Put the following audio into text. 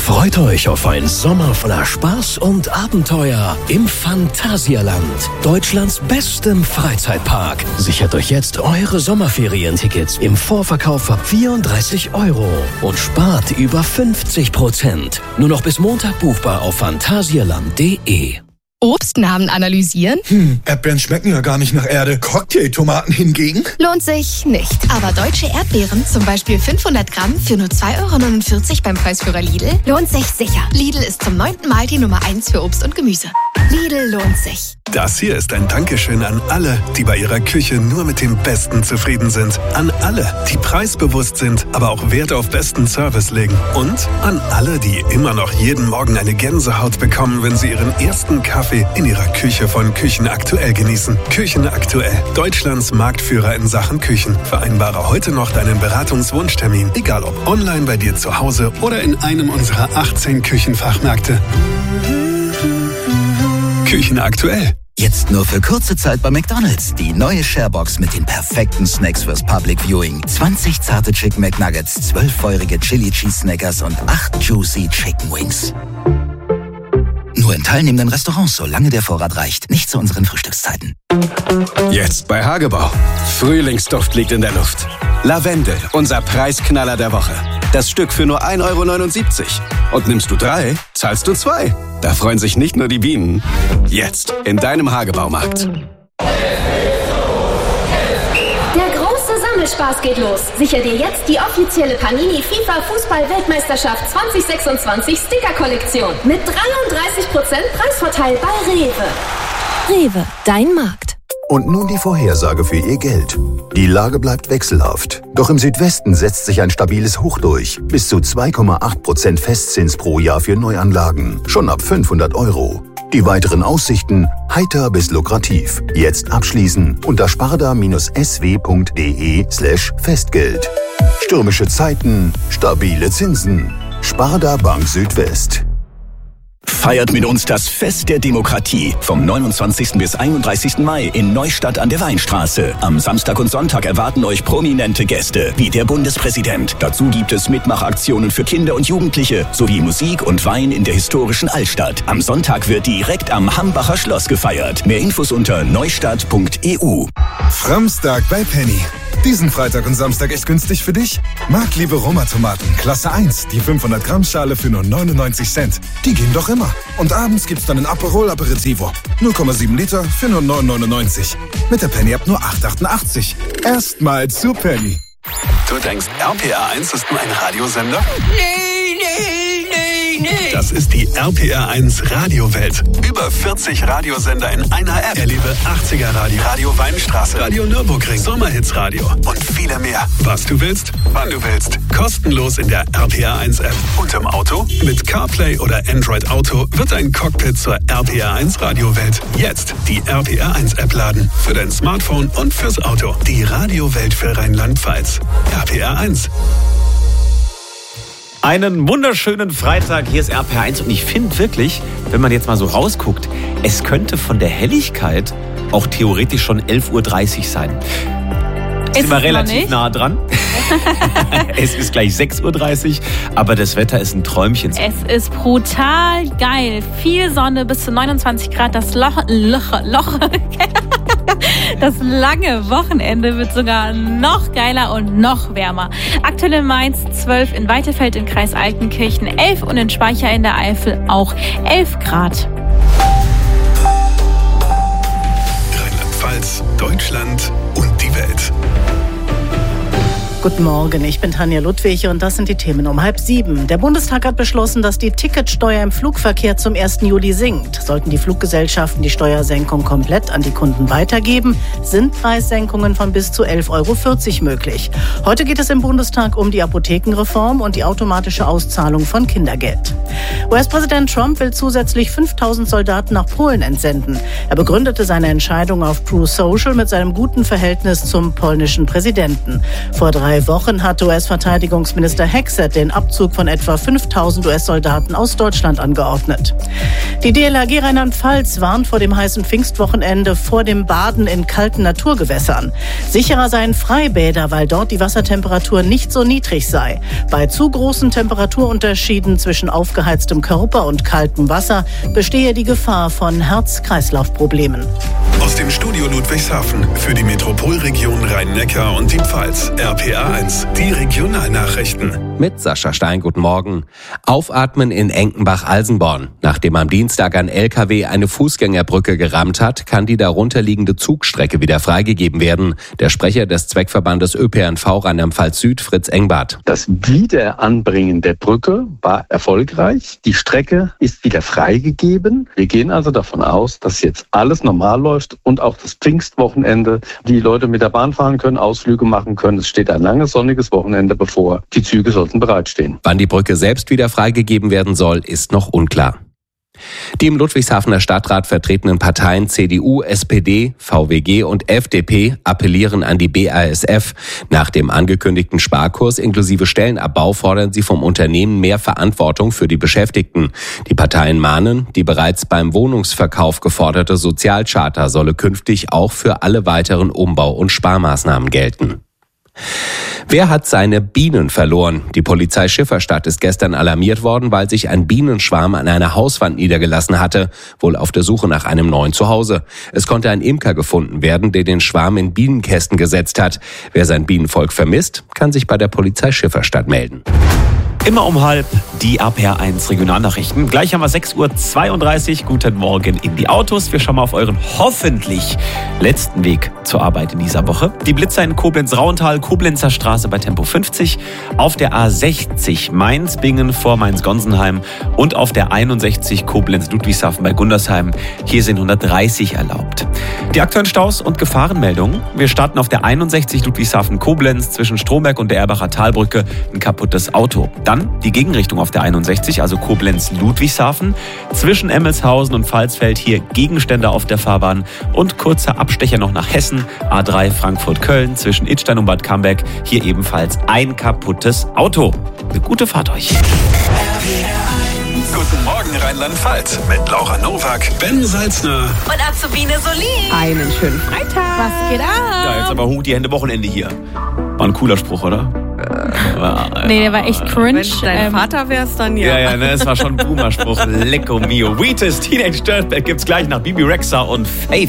Freut euch auf einen Sommer voller Spaß und Abenteuer im Phantasialand, Deutschlands bestem Freizeitpark. Sichert euch jetzt eure Sommerferientickets im Vorverkauf ab 34 € und spart über 50%. Nur noch bis Montag buchbar auf phantasialand.de. Obstnamen analysieren? Erdbeeren schmecken ja gar nicht nach Erde. Cocktailtomaten hingegen? Lohnt sich nicht. Aber deutsche Erdbeeren, zum Beispiel 500 Gramm für nur 2,49 € beim Preisführer Lidl, lohnt sich sicher. Lidl ist zum 9. Mal die Nummer 1 für Obst und Gemüse. Lidl lohnt sich. Das hier ist ein Dankeschön an alle, die bei ihrer Küche nur mit dem Besten zufrieden sind. An alle, die preisbewusst sind, aber auch Wert auf besten Service legen. Und an alle, die immer noch jeden Morgen eine Gänsehaut bekommen, wenn sie ihren ersten Kaffee in ihrer Küche von Küchen Aktuell genießen. Küchen Aktuell, Deutschlands Marktführer in Sachen Küchen. Vereinbare heute noch deinen Beratungswunschtermin, egal ob online bei dir zu Hause oder in einem unserer 18 Küchenfachmärkte. Küchen Aktuell. Jetzt nur für kurze Zeit bei McDonald's. Die neue Sharebox mit den perfekten Snacks fürs Public Viewing. 20 zarte Chicken McNuggets, 12 feurige Chili Cheese Snackers und 8 Juicy Chicken Wings. Nur in teilnehmenden Restaurants, solange der Vorrat reicht. Nicht zu unseren Frühstückszeiten. Jetzt bei Hagebau. Frühlingsduft liegt in der Luft. Lavendel, unser Preisknaller der Woche. Das Stück für nur 1,79 €. Und nimmst du 3, zahlst du 2. Da freuen sich nicht nur die Bienen. Jetzt in deinem Hagebaumarkt. Der große Sammelspaß geht los. Sicher dir jetzt die offizielle Panini FIFA Fußball-Weltmeisterschaft 2026 Sticker-Kollektion. Mit 33% Preisvorteil bei Rewe. Rewe, dein Markt. Und nun die Vorhersage für Ihr Geld. Die Lage bleibt wechselhaft. Doch im Südwesten setzt sich ein stabiles Hoch durch. Bis zu 2,8% Festzins pro Jahr für Neuanlagen. Schon ab 500 €. Die weiteren Aussichten heiter bis lukrativ. Jetzt abschließen unter sparda-sw.de/Festgeld. Stürmische Zeiten, stabile Zinsen. Sparda Bank Südwest. Feiert mit uns das Fest der Demokratie vom 29. bis 31. Mai in Neustadt an der Weinstraße. Am Samstag und Sonntag erwarten euch prominente Gäste, wie der Bundespräsident. Dazu gibt es Mitmachaktionen für Kinder und Jugendliche sowie Musik und Wein in der historischen Altstadt. Am Sonntag wird direkt am Hambacher Schloss gefeiert. Mehr Infos unter neustadt.eu. Framstag bei Penny. Diesen Freitag und Samstag echt günstig für dich? Marktliebe Roma-Tomaten, Klasse 1, die 500 Gramm Schale für nur 99 Cent. Die gehen doch immer. Und abends gibt's dann ein Aperol Aperitivo. 0,7 Liter für nur 9,99. Mit der Penny-App nur 8,88. Erstmal zu Penny. Du denkst, RPR1 ist nur ein Radiosender? Nee. Das ist die RPR1 Radiowelt. Über 40 Radiosender in einer App. Erlebe 80er Radio, Radio Weinstraße, Radio Nürburgring, Sommerhitsradio und viele mehr. Was du willst, wann du willst. Kostenlos in der RPR1 App. Und im Auto? Mit CarPlay oder Android Auto wird dein Cockpit zur RPR1 Radiowelt. Jetzt die RPR1 App laden. Für dein Smartphone und fürs Auto. Die Radiowelt für Rheinland-Pfalz. RPR1. Einen wunderschönen Freitag, hier ist RPR1 und ich finde wirklich, wenn man jetzt mal so rausguckt, es könnte von der Helligkeit auch theoretisch schon 11:30 Uhr sein. Sind wir relativ nah dran. Es ist gleich 6:30 Uhr, aber das Wetter ist ein Träumchen. Es ist brutal geil. Viel Sonne, bis zu 29 Grad. Das Das lange Wochenende wird sogar noch geiler und noch wärmer. Aktuell in Mainz 12, in Weiterfeld im Kreis Altenkirchen 11 und in Speicher in der Eifel auch 11 Grad. Rheinland-Pfalz, Deutschland und die Welt. Guten Morgen, ich bin Tanja Ludwig und das sind die Themen um 6:30. Der Bundestag hat beschlossen, dass die Ticketsteuer im Flugverkehr zum 1. Juli sinkt. Sollten die Fluggesellschaften die Steuersenkung komplett an die Kunden weitergeben, sind Preissenkungen von bis zu 11,40 € möglich. Heute geht es im Bundestag um die Apothekenreform und die automatische Auszahlung von Kindergeld. US-Präsident Trump will zusätzlich 5.000 Soldaten nach Polen entsenden. Er begründete seine Entscheidung auf True Social mit seinem guten Verhältnis zum polnischen Präsidenten. Vor 3 3 Wochen hat US-Verteidigungsminister Hexet den Abzug von etwa 5.000 US-Soldaten aus Deutschland angeordnet. Die DLRG Rheinland-Pfalz warnt vor dem heißen Pfingstwochenende vor dem Baden in kalten Naturgewässern. Sicherer seien Freibäder, weil dort die Wassertemperatur nicht so niedrig sei. Bei zu großen Temperaturunterschieden zwischen aufgeheiztem Körper und kaltem Wasser bestehe die Gefahr von Herz-Kreislauf-Problemen. Aus dem Studio Ludwigshafen für die Metropolregion Rhein-Neckar und die Pfalz. RPA 1, die Regionalnachrichten. Mit Sascha Stein, guten Morgen. Aufatmen in Enkenbach-Alsenborn. Nachdem am Dienstag ein LKW eine Fußgängerbrücke gerammt hat, kann die darunterliegende Zugstrecke wieder freigegeben werden. Der Sprecher des Zweckverbandes ÖPNV Rheinland-Pfalz Süd, Fritz Engbart. Das Wiederanbringen der Brücke war erfolgreich. Die Strecke ist wieder freigegeben. Wir gehen also davon aus, dass jetzt alles normal läuft und auch das Pfingstwochenende die Leute mit der Bahn fahren können, Ausflüge machen können. Es steht ein langes sonniges Wochenende bevor. Die Züge sollten bereitstehen. Wann die Brücke selbst wieder freigegeben werden soll, ist noch unklar. Die im Ludwigshafener Stadtrat vertretenen Parteien CDU, SPD, VWG und FDP appellieren an die BASF. Nach dem angekündigten Sparkurs inklusive Stellenabbau fordern sie vom Unternehmen mehr Verantwortung für die Beschäftigten. Die Parteien mahnen, die bereits beim Wohnungsverkauf geforderte Sozialcharta solle künftig auch für alle weiteren Umbau- und Sparmaßnahmen gelten. Wer hat seine Bienen verloren? Die Polizei Schifferstadt ist gestern alarmiert worden, weil sich ein Bienenschwarm an einer Hauswand niedergelassen hatte, wohl auf der Suche nach einem neuen Zuhause. Es konnte ein Imker gefunden werden, der den Schwarm in Bienenkästen gesetzt hat. Wer sein Bienenvolk vermisst, kann sich bei der Polizei Schifferstadt melden. Immer um 12:30 die RPA 1 Regionalnachrichten. Gleich haben wir 6:32 Uhr. Guten Morgen in die Autos. Wir schauen mal auf euren hoffentlich letzten Weg zur Arbeit in dieser Woche. Die Blitzer in Koblenz-Rauental, Koblenzer Straße bei Tempo 50, auf der A60 Mainz-Bingen vor Mainz-Gonsenheim und auf der 61 Koblenz-Ludwigshafen bei Gundersheim. Hier sind 130 erlaubt. Die aktuellen Staus und Gefahrenmeldungen. Wir starten auf der 61 Ludwigshafen-Koblenz zwischen Stromberg und der Erbacher Talbrücke. Ein kaputtes Auto. Dann die Gegenrichtung auf der 61, also Koblenz-Ludwigshafen. Zwischen Emmelshausen und Pfalzfeld hier Gegenstände auf der Fahrbahn. Und kurzer Abstecher noch nach Hessen, A3 Frankfurt-Köln zwischen Idstein und Bad Camberg. Hier ebenfalls ein kaputtes Auto. Eine gute Fahrt euch. Guten Morgen Rheinland-Pfalz mit Laura Nowak, Ben Salzner Und Azubine Solin. Einen schönen Freitag. Was geht ab? Ja, jetzt aber hoch die Hände, Wochenende hier. War ein cooler Spruch, oder? Nee, der war echt cringe. Wenn dein Vater wär's, dann ja. Ja, ne, es war schon ein Boomer-Spruch. Lecco mio. Wheatus, Teenage Dirtbag gibt's gleich nach Bibi Rexha und Faith.